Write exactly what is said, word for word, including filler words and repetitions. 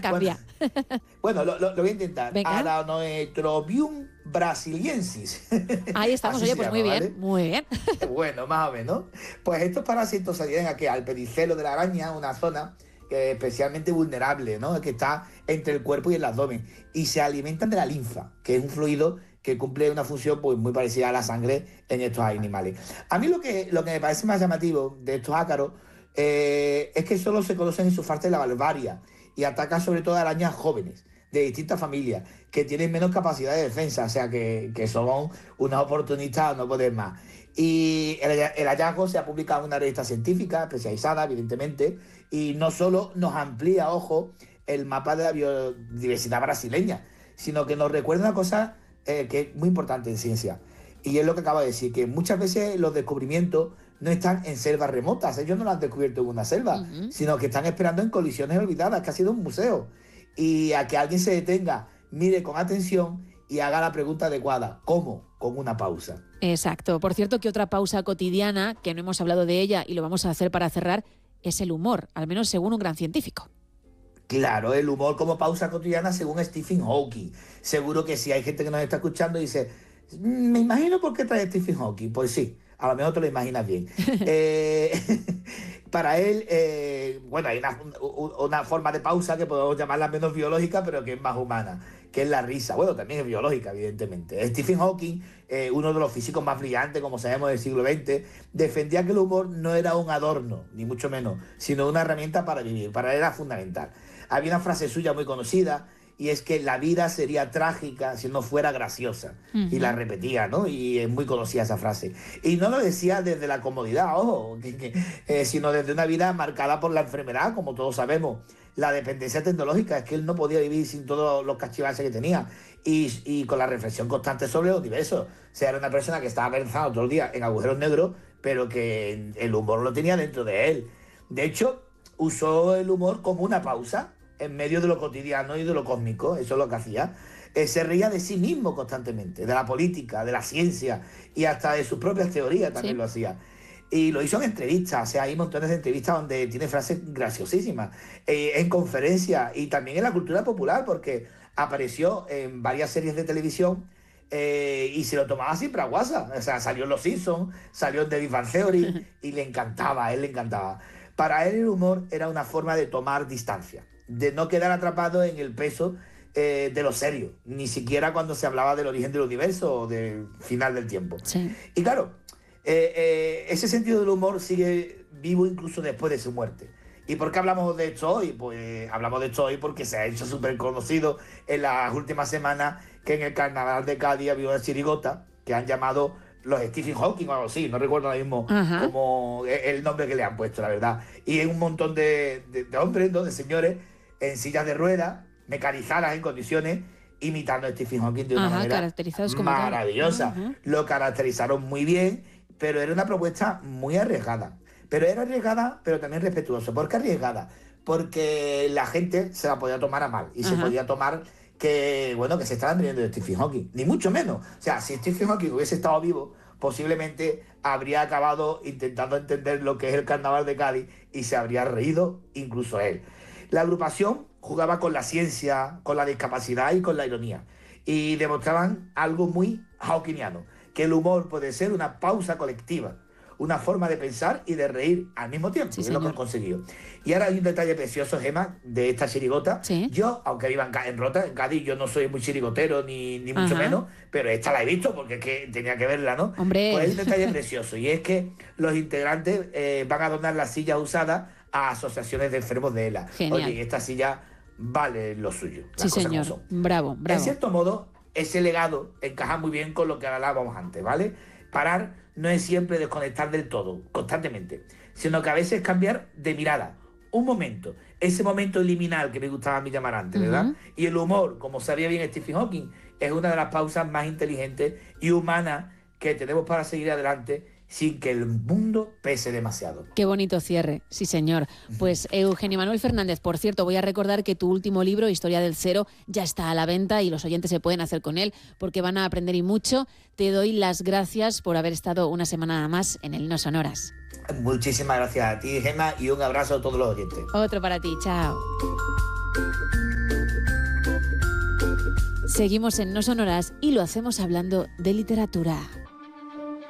cambia. Bueno, bueno lo, lo, lo voy a intentar. Venga. Aranoetrobium brasiliensis. Ahí estamos, oye, pues llama, muy bien, ¿vale? Muy bien. Bueno, más o menos. Pues estos parásitos se adhieren a qué? Al pedicelo de la araña, una zona que es especialmente vulnerable, ¿no? Que está entre el cuerpo y el abdomen. Y se alimentan de la linfa, que es un fluido que cumple una función pues, muy parecida a la sangre en estos animales. A mí lo que, lo que me parece más llamativo de estos ácaros eh, es que solo se conocen en su parte de la valvaria y atacan sobre todo a arañas jóvenes de distintas familias que tienen menos capacidad de defensa, o sea que, que son unas oportunistas a no poder más. Y el, el hallazgo se ha publicado en una revista científica especializada, evidentemente, y no solo nos amplía, ojo, el mapa de la biodiversidad brasileña, sino que nos recuerda una cosa eh, que es muy importante en ciencia, y es lo que acabo de decir, que muchas veces los descubrimientos no están en selvas remotas, ellos no lo han descubierto en una selva, uh-huh. sino que están esperando en colisiones olvidadas, que ha sido un museo, y a que alguien se detenga, mire con atención y haga la pregunta adecuada. ¿Cómo? Con una pausa. Exacto. Por cierto, que otra pausa cotidiana, que no hemos hablado de ella y lo vamos a hacer para cerrar, es el humor, al menos según un gran científico. Claro, el humor como pausa cotidiana según Stephen Hawking. Seguro que si hay gente que nos está escuchando y dice, me imagino por qué trae Stephen Hawking. Pues sí, a lo mejor te lo imaginas bien. eh, para él, eh, bueno, hay una, una forma de pausa que podemos llamarla menos biológica, pero que es más humana, que es la risa. Bueno, también es biológica, evidentemente. Stephen Hawking, eh, uno de los físicos más brillantes, como sabemos, del siglo veinte, defendía que el humor no era un adorno, ni mucho menos, sino una herramienta para vivir. Para él era fundamental. Había una frase suya muy conocida, y es que la vida sería trágica si no fuera graciosa. Uh-huh. Y la repetía, ¿no? Y es muy conocida esa frase. Y no lo decía desde la comodidad, ojo, que, que, eh, sino desde una vida marcada por la enfermedad, como todos sabemos. La dependencia tecnológica, es que él no podía vivir sin todos los cachivaches que tenía. Y, y con la reflexión constante sobre los diversos. O sea, era una persona que estaba pensando todo el día en agujeros negros, pero que el humor lo tenía dentro de él. De hecho, usó el humor como una pausa en medio de lo cotidiano y de lo cósmico, eso es lo que hacía. Eh, se reía de sí mismo constantemente, de la política, de la ciencia y hasta de sus propias teorías también sí. Lo hacía. Y lo hizo en entrevistas, o sea, hay montones de entrevistas donde tiene frases graciosísimas, eh, en conferencias y también en la cultura popular, porque apareció en varias series de televisión eh, y se lo tomaba siempre a guasa. O sea, salió en Los Simpsons, salió en The Big Bang Theory y le encantaba, a él le encantaba. Para él el humor era una forma de tomar distancia, de no quedar atrapado en el peso eh, de lo serio, ni siquiera cuando se hablaba del origen del universo o del final del tiempo. Sí. Y claro, eh, eh, ese sentido del humor sigue vivo incluso después de su muerte. ¿Y por qué hablamos de esto hoy? Pues hablamos de esto hoy porque se ha hecho súper conocido en las últimas semanas que en el Carnaval de Cádiz había una chirigota que han llamado los Stephen Hawking o algo así, no recuerdo ahora mismo uh-huh. como el nombre que le han puesto, la verdad. Y hay un montón de, de, de hombres, ¿no? De señores en sillas de ruedas, mecanizadas en condiciones, imitando a Stephen Hawking de una Ajá, manera caracterizados como maravillosa. Uh-huh. Lo caracterizaron muy bien, pero era una propuesta muy arriesgada. Pero era arriesgada, pero también respetuosa. ¿Por qué arriesgada? Porque la gente se la podía tomar a mal y uh-huh. se podía tomar que, bueno, que se estaban riendo de Stephen Hawking, ni mucho menos. O sea, si Stephen Hawking hubiese estado vivo, posiblemente habría acabado intentando entender lo que es el Carnaval de Cádiz y se habría reído incluso él. La agrupación jugaba con la ciencia, con la discapacidad y con la ironía. Y demostraban algo muy hawkingiano, que el humor puede ser una pausa colectiva, una forma de pensar y de reír al mismo tiempo, sí, es lo que han conseguido. Y ahora hay un detalle precioso, Gemma, de esta chirigota. ¿Sí? Yo, aunque viva en, en Rota, en Cádiz, yo no soy muy chirigotero, ni, ni mucho menos, pero esta la he visto porque es que tenía que verla, ¿no? Hombre. Pues hay un detalle precioso, y es que los integrantes eh, van a donar las sillas usadas a asociaciones de enfermos de ELA. Genial. Oye, y esta silla vale lo suyo. Sí, señor. Bravo, bravo. En cierto modo, ese legado encaja muy bien con lo que hablábamos antes, ¿vale? Parar no es siempre desconectar del todo, constantemente, sino que a veces cambiar de mirada, un momento, ese momento liminal que me gustaba a mí llamar antes, ¿verdad? Uh-huh. Y el humor, como sabía bien Stephen Hawking, es una de las pausas más inteligentes y humanas que tenemos para seguir adelante sin que el mundo pese demasiado. Qué bonito cierre, sí señor. Pues Eugenio Manuel Fernández, por cierto, voy a recordar que tu último libro, Historia del Cero, ya está a la venta y los oyentes se pueden hacer con él porque van a aprender y mucho. Te doy las gracias por haber estado una semana más en el No Sonoras. Muchísimas gracias a ti, Gemma, y un abrazo a todos los oyentes. Otro para ti, chao. Seguimos en No Sonoras y lo hacemos hablando de literatura.